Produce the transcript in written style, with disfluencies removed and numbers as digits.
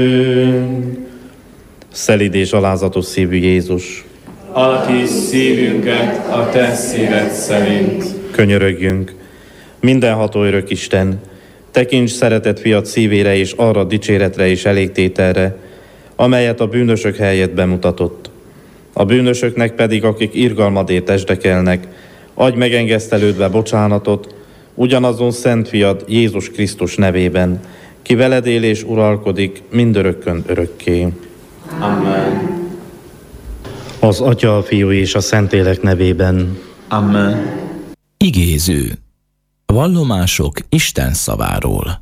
Szelíd és alázatos szívű Jézus, alakíts szívünket a te szíved szerint. könyörögjünk. Mindenható örök Isten, tekints szeretett fiad szívére és arra dicséretre és elégtételre, amelyet a bűnösök helyett bemutatott. A bűnösöknek pedig, akik irgalmadért esdekelnek, adj megengesztelődve bocsánatot, ugyanazon szent fiad Jézus Krisztus nevében, ki veled él és uralkodik mindörökkön örökké. Amen. Az Atya, a Fiú és a Szentlélek nevében. Amen. Igéző. Vallomások Isten szaváról.